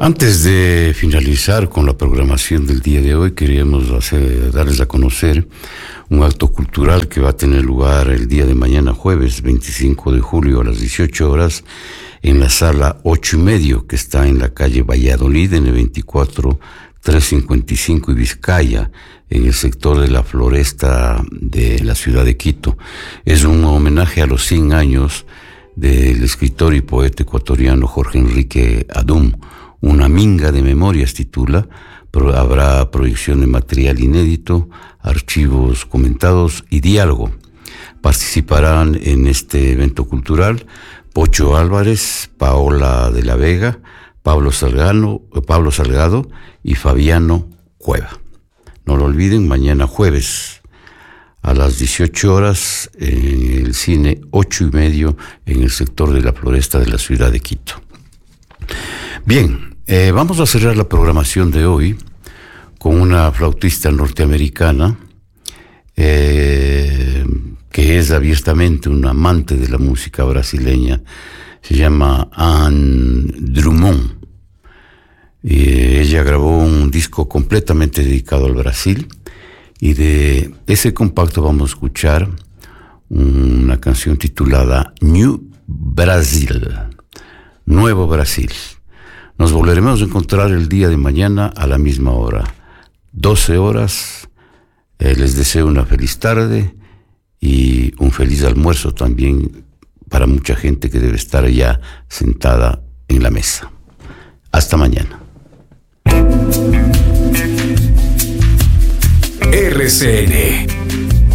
Antes de finalizar con la programación del día de hoy, queríamos darles a conocer un acto cultural que va a tener lugar el día de mañana, jueves 25 de julio a las 18 horas, en la sala 8:30, que está en la calle Valladolid, en el 24355 y Vizcaya, en el sector de la Floresta de la ciudad de Quito. Es un homenaje a los 100 años del escritor y poeta ecuatoriano Jorge Enrique Adum. Una minga de memorias titula. Habrá proyección de material inédito, archivos comentados y diálogo. Participarán en este evento cultural Pocho Álvarez, Paola de la Vega, Pablo Salgado y Fabiano Cueva. No lo olviden, mañana jueves a las 18 horas en el cine 8:30 en el sector de la Floresta de la ciudad de Quito. Bien, vamos a cerrar la programación de hoy con una flautista norteamericana que es abiertamente una amante de la música brasileña. Se llama Anne Drummond. Ella grabó un disco completamente dedicado al Brasil, y de ese compacto vamos a escuchar una canción titulada New Brasil, Nuevo Brasil. Nos volveremos a encontrar el día de mañana a la misma hora, 12 horas. Les deseo una feliz tarde y un feliz almuerzo también para mucha gente que debe estar ya sentada en la mesa. Hasta mañana. RCN